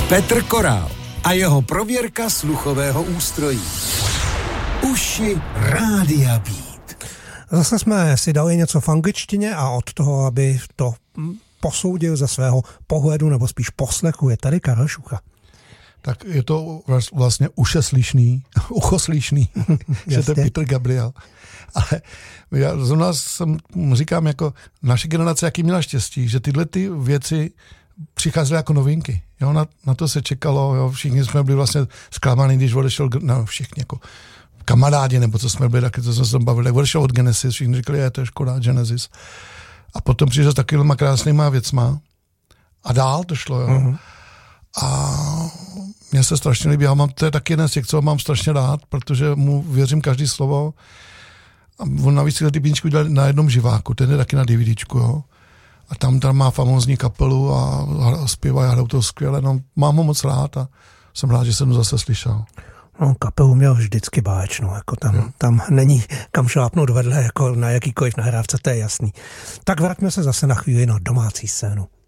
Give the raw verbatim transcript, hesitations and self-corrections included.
Petr Korál a jeho prověrka sluchového ústrojí. Uši Rádia Beat. Zase jsme si dali něco v angličtině a od toho, aby to posoudil ze svého pohledu nebo spíš poslechu, je tady Karel Šucha. Tak je to vlastně ušeslíšný, uchoslíšný, že to je Petr Gabriel. Ale já zrovna jsem, říkám, jako naše generace, jaký měla štěstí, že tyhle ty věci přicházely jako novinky. Jo, na, na to se čekalo, jo, všichni jsme byli vlastně zklamaný, když odešel, no všichni jako kamarádi, nebo co jsme byli, taky to jsme se bavili, jak odešel od Genesis, všichni říkali, je to je škoda, Genesis. A potom přišel s takovýma krásnýma věcma a dál to šlo, jo. Uh-huh. A mně se strašně líbí, já mám, to je taky jeden z těch, co mám strašně rád, protože mu věřím každý slovo. A on navíc tyhle ty písničky udělal na jednom živáku, ten je taky na DVDčku, jo. A tam tam má famózní kapelu a, a zpívá, a hrajou to skvěle, no mám ho moc rád a jsem rád, že jsem to zase slyšel. No, kapelu měl vždycky báječnou, jako tam, hmm. tam není kam šlápnout vedle, jako na jakýkoliv nahrávce, to je jasný. Tak vraťme se zase na chvíli na domácí scénu.